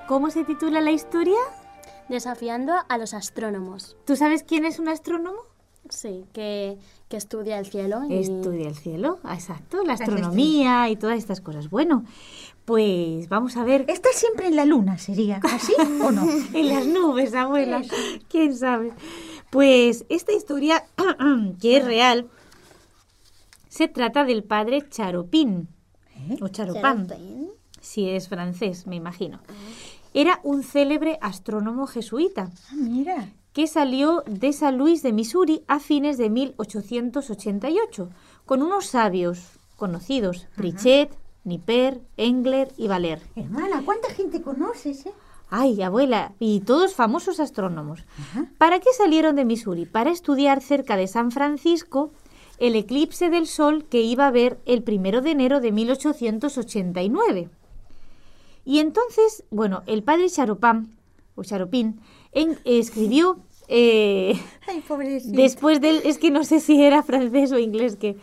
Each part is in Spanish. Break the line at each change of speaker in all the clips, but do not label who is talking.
¿Cómo se titula la historia?
Desafiando a los astrónomos.
¿Tú sabes quién es un astrónomo?
Sí, que estudia el cielo.
Estudia el cielo, exacto, la astronomía y todas estas cosas. Bueno, pues vamos a ver.
Está siempre en la luna, ¿sería así o no?
En las nubes, abuela. ¿Quién sabe? Pues esta historia, que es real, se trata del padre Charopin, o Charopin. Si es francés, me imagino. Era un célebre astrónomo jesuita.
Mira.
Que salió de San Luis de Missouri a fines de 1888, con unos sabios conocidos, Pritchett, Niper, Engler y Valer.
Hermana, ¿cuánta gente conoces, eh?
Ay, abuela, y todos famosos astrónomos. ¿Para qué salieron de Missouri? Para estudiar cerca de San Francisco el eclipse del Sol que iba a haber el 1 de enero de 1889. Y entonces, bueno, el padre Charopin escribió
Ay, pobrecito.
después del, es que no sé si era francés o inglés, que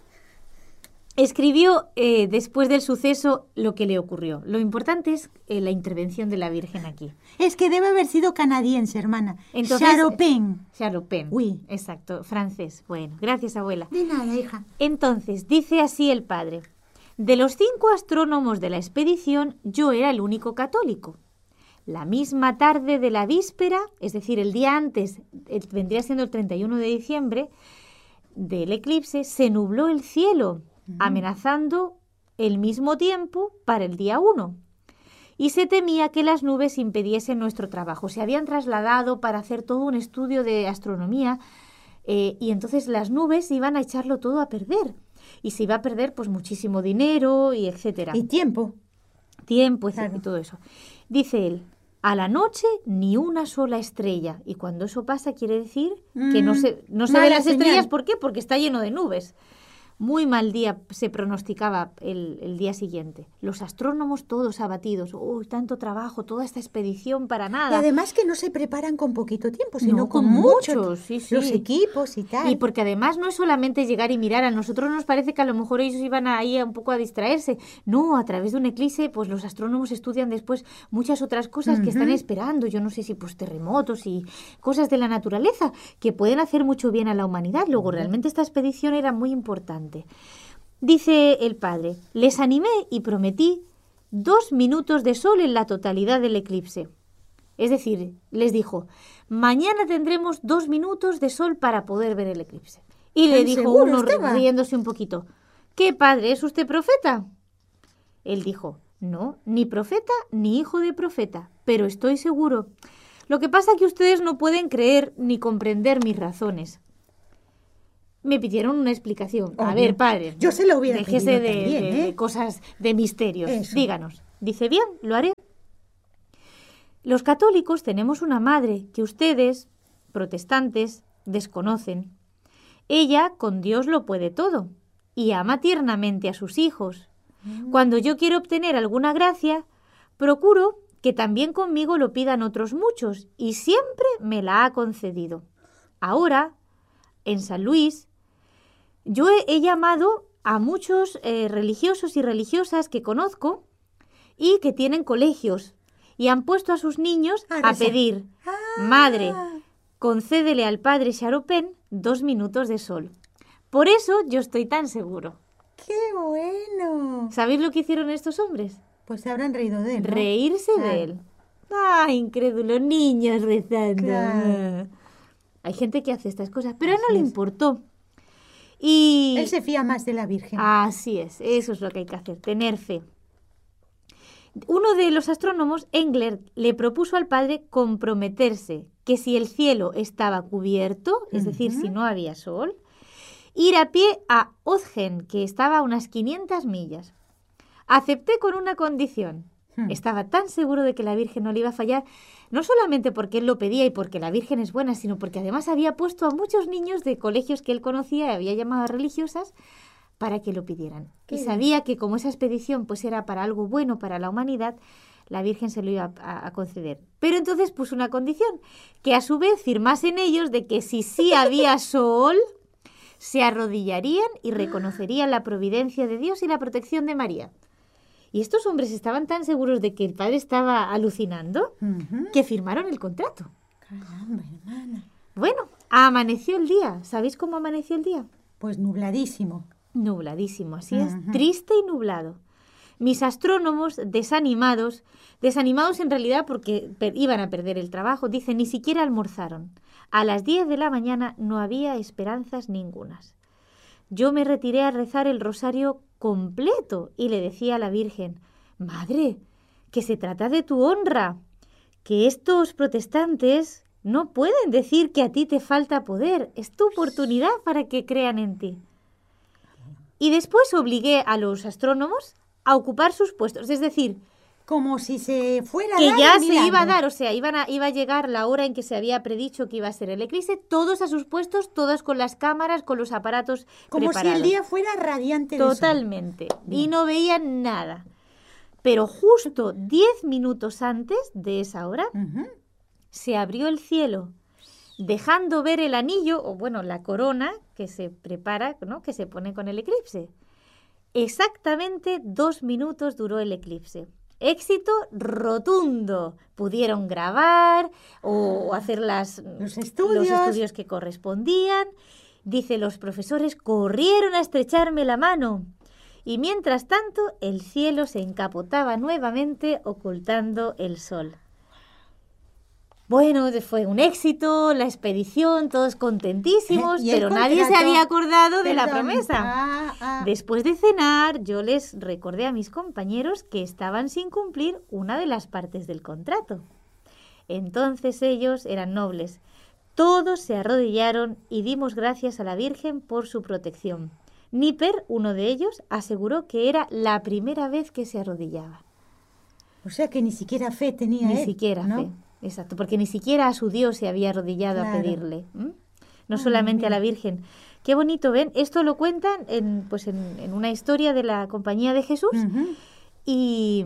escribió después del suceso lo que le ocurrió. Lo importante es la intervención de la Virgen aquí.
Es que debe haber sido canadiense, hermana.
Entonces,
Charopin.
Charopin.
Oui.
Exacto, francés. Bueno, gracias, abuela.
De nada, hija.
Entonces, dice así el padre: de los 5 astrónomos de la expedición, yo era el único católico. La misma tarde de la víspera, es decir, el día antes, vendría siendo el 31 de diciembre del eclipse, se nubló el cielo, amenazando el mismo tiempo para el día 1. Y se temía que las nubes impediesen nuestro trabajo. Se habían trasladado para hacer todo un estudio de astronomía y entonces las nubes iban a echarlo todo a perder. Y se iba a perder pues muchísimo dinero y etcétera.
Y tiempo.
Tiempo,
Claro.
y todo eso. Dice él, a la noche ni una sola estrella. Y cuando eso pasa quiere decir que no se
mala
ven las
señal.
estrellas. ¿Por qué? Porque está lleno de nubes. Muy mal día se pronosticaba el día siguiente. Los astrónomos todos abatidos. Uy, tanto trabajo, toda esta expedición para
Y
nada.
además que no se preparan con poquito tiempo, sino
No,
con
con
mucho.
muchos, sí, sí.
Los equipos y tal.
Y porque además no es solamente llegar y mirar, a nosotros nos parece que a lo mejor ellos iban ahí un poco a distraerse. No, a través de un eclipse, pues los astrónomos estudian después muchas otras cosas que están esperando. Yo no sé si pues terremotos y cosas de la naturaleza que pueden hacer mucho bien a la humanidad. Luego, realmente esta expedición era muy importante. Dice el padre, les animé y prometí 2 minutos de sol en la totalidad del eclipse. Es decir, les dijo, mañana tendremos 2 minutos de sol para poder ver el eclipse. Y le
¿Tan
dijo
seguro
uno,
estaba?
riéndose un poquito, ¿qué padre, es usted profeta? Él dijo, no, ni profeta ni hijo de profeta, pero estoy seguro. Lo que pasa es que ustedes no pueden creer ni comprender mis razones. Me pidieron una explicación. A
Obvio.
ver, padre,
Yo se lo hubiera
déjese
pedido también,
de
¿eh?
cosas, de misterios.
Eso.
Díganos. Dice, bien, lo haré. Los católicos tenemos una madre que ustedes, protestantes, desconocen. Ella con Dios lo puede todo y ama tiernamente a sus hijos. Cuando yo quiero obtener alguna gracia, procuro que también conmigo lo pidan otros muchos y siempre me la ha concedido. Ahora, en San Luis, yo he llamado a muchos religiosos y religiosas que conozco y que tienen colegios y han puesto a sus niños a pedir, madre, concédele al padre Charopin 2 minutos de sol. Por eso yo estoy tan seguro.
¡Qué bueno!
¿Sabéis lo que hicieron estos hombres?
Pues se habrán reído de él, ¿no?
Reírse de él. ¡Ay, incrédulo! Niños rezando.
Claro.
Hay gente que hace estas cosas, pero a él no
Así
le
es.
importó. Y
Él se fía más de la Virgen.
así es, eso es lo que hay que hacer, tener fe. Uno de los astrónomos, Engler, le propuso al padre comprometerse que si el cielo estaba cubierto, es decir, si no había sol, ir a pie a Ozgen, que estaba a unas 500 millas. Acepté con una condición. Estaba tan seguro de que la Virgen no le iba a fallar, no solamente porque él lo pedía y porque la Virgen es buena, sino porque además había puesto a muchos niños de colegios que él conocía y había llamado a religiosas para que lo pidieran. Y sabía que como esa expedición pues era para algo bueno para la humanidad, la Virgen se lo iba a conceder. Pero entonces puso una condición, que a su vez firmasen ellos de que si sí había sol, se arrodillarían y reconocerían la providencia de Dios y la protección de María. Y estos hombres estaban tan seguros de que el padre estaba alucinando que firmaron el contrato.
Caramba, hermana.
Bueno, amaneció el día. ¿Sabéis cómo amaneció el día?
Pues nubladísimo.
Nubladísimo, así es, triste y nublado. Mis astrónomos, desanimados en realidad porque iban a perder el trabajo, dicen, ni siquiera almorzaron. A las 10 de la mañana no había esperanzas ningunas. Yo me retiré a rezar el rosario completo y le decía a la Virgen, Madre, que se trata de tu honra, que estos protestantes no pueden decir que a ti te falta poder, es tu oportunidad para que crean en ti. Y después obligué a los astrónomos a ocupar sus puestos, es decir,
como si se fuera a
que
dar
ya
el
se
milagro.
iba a dar, o sea, iba a llegar la hora en que se había predicho que iba a ser el eclipse, todos a sus puestos, todos con las cámaras, con los aparatos
Como
preparados.
si el día fuera radiante de sol.
Totalmente, y no veían nada. Pero justo 10 minutos antes de esa hora, se abrió el cielo, dejando ver el anillo, o bueno, la corona que se prepara, ¿no?, que se pone con el eclipse. Exactamente 2 minutos duró el eclipse. Éxito rotundo. Pudieron grabar o hacer los estudios que correspondían. Dice, los profesores corrieron a estrecharme la mano. Y mientras tanto, el cielo se encapotaba nuevamente, ocultando el sol. Bueno, fue un éxito, la expedición, todos contentísimos, pero nadie se había acordado de la promesa. Después de cenar, yo les recordé a mis compañeros que estaban sin cumplir una de las partes del contrato. Entonces ellos eran nobles. Todos se arrodillaron y dimos gracias a la Virgen por su protección. Nipper, uno de ellos, aseguró que era la primera vez que se arrodillaba.
O sea que ni siquiera fe tenía él.
Ni siquiera
¿no?
fe. Exacto, porque ni siquiera a su Dios se había arrodillado a pedirle, no solamente a la Virgen. Qué bonito, ¿ven? Esto lo cuentan en una historia de la Compañía de Jesús y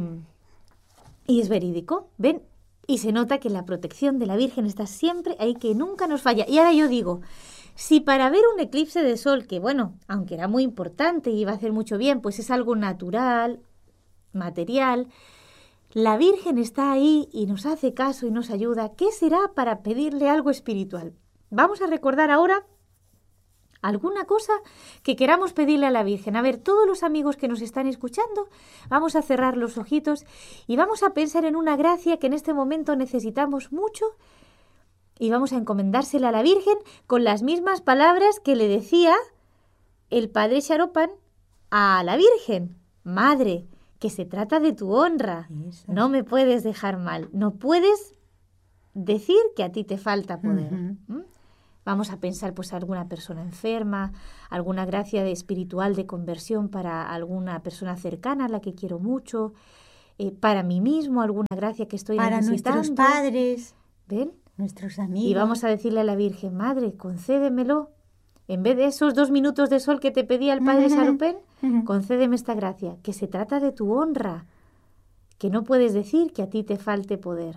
es verídico, ¿ven? Y se nota que la protección de la Virgen está siempre ahí, que nunca nos falla. Y ahora yo digo, si para ver un eclipse de sol, que bueno, aunque era muy importante y iba a hacer mucho bien, pues es algo natural, material, la Virgen está ahí y nos hace caso y nos ayuda, ¿qué será para pedirle algo espiritual? Vamos a recordar ahora alguna cosa que queramos pedirle a la Virgen. A ver, todos los amigos que nos están escuchando, vamos a cerrar los ojitos y vamos a pensar en una gracia que en este momento necesitamos mucho y vamos a encomendársela a la Virgen con las mismas palabras que le decía el padre Charopan a la Virgen. Madre, que se trata de tu honra. Eso. No me puedes dejar mal. No puedes decir que a ti te falta poder. Vamos a pensar pues alguna persona enferma, alguna gracia espiritual de conversión para alguna persona cercana a la que quiero mucho, para mí mismo, alguna gracia que estoy necesitando.
Para nuestros padres,
¿ven?
Nuestros amigos.
Y vamos a decirle a la Virgen, Madre, concédemelo. En vez de esos 2 minutos de sol que te pedía el padre Charopen, concédeme esta gracia, que se trata de tu honra, que no puedes decir que a ti te falte poder.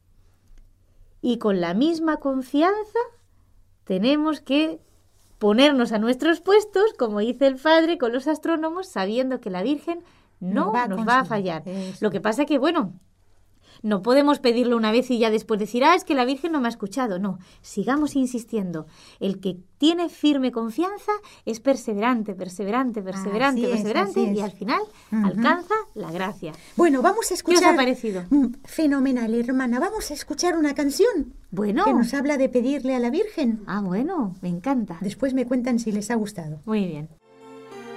Y con la misma confianza tenemos que ponernos a nuestros puestos, como dice el padre con los astrónomos, sabiendo que la Virgen no nos va a fallar. Eso. Lo que pasa que, bueno, no podemos pedirlo una vez y ya después decir, es que la Virgen no me ha escuchado. No, sigamos insistiendo. El que tiene firme confianza es perseverante y al final alcanza la gracia.
Bueno, vamos a escuchar...
¿Qué os ha parecido?
Fenomenal, hermana. Vamos a escuchar una canción
bueno,
que nos habla de pedirle a la Virgen.
Bueno, me encanta.
Después me cuentan si les ha gustado.
Muy bien.